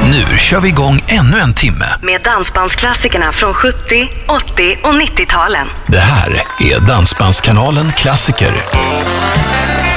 Nu kör vi igång ännu en timme med dansbandsklassikerna från 70, 80 och 90-talen. Det här är Dansbandskanalen Klassiker.